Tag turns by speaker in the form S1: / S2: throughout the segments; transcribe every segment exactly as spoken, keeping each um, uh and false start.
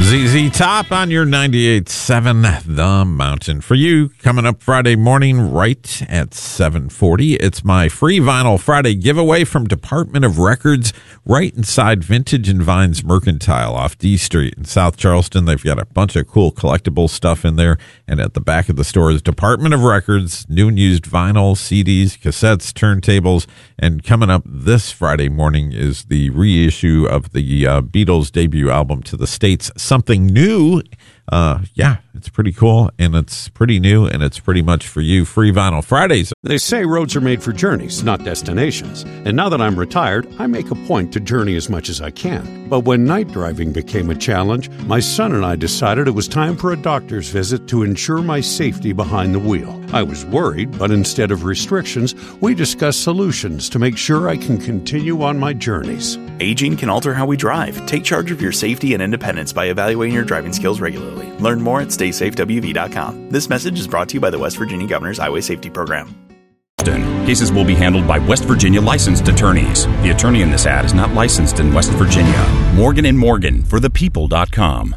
S1: Z Z Top on your ninety-eight point seven The Mountain. For you, coming up Friday morning right at seven forty, it's my free Vinyl Friday giveaway from Department of Records right inside Vintage and Vines Mercantile off D Street in South Charleston. They've got a bunch of cool collectible stuff in there. And at the back of the store is Department of Records, new and used vinyl, C Ds, cassettes, turntables. And coming up this Friday morning is the reissue of the uh, Beatles debut album to the States, Something New. Uh, yeah, it's pretty cool, and it's pretty new, and it's pretty much for you. Free Vinyl Fridays.
S2: They say roads are made for journeys, not destinations. And now that I'm retired, I make a point to journey as much as I can. But when night driving became a challenge, my son and I decided it was time for a doctor's visit to ensure my safety behind the wheel. I was worried, but instead of restrictions, we discussed solutions to make sure I can continue on my journeys.
S3: Aging can alter how we drive. Take charge of your safety and independence by evaluating your driving skills regularly. Learn more at stay safe w v dot com. This message is brought to you by the West Virginia Governor's Highway Safety Program.
S4: Cases will be handled by West Virginia licensed attorneys. The attorney in this ad is not licensed in West Virginia. Morgan and Morgan for the people dot com.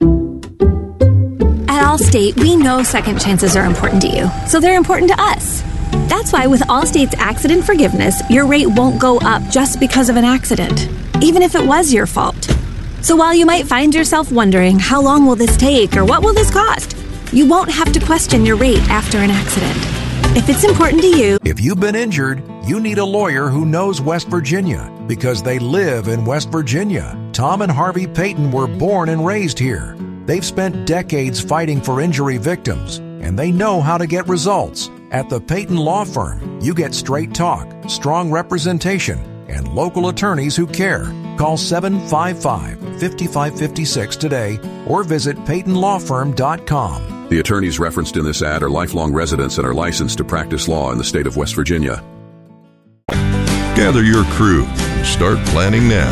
S5: At Allstate, we know second chances are important to you, so they're important to us. That's why with Allstate's accident forgiveness, your rate won't go up just because of an accident, even if it was your fault. So while you might find yourself wondering, how long will this take or what will this cost, you won't have to question your rate after an accident. If it's important to you...
S6: If you've been injured, you need a lawyer who knows West Virginia because they live in West Virginia. Tom and Harvey Payton were born and raised here. They've spent decades fighting for injury victims, and they know how to get results. At the Payton Law Firm, you get straight talk, strong representation, and local attorneys who care. Call seven five five, five five five six today or visit payton law firm dot com.
S7: The attorneys referenced in this ad are lifelong residents and are licensed to practice law in the state of West Virginia.
S8: Gather your crew and start planning now.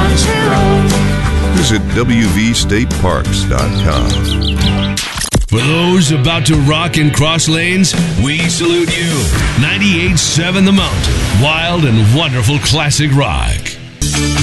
S8: Visit w v state parks dot com.
S9: For those about to rock and cross lanes, we salute you. ninety-eight point seven The Mountain, wild and wonderful classic rock.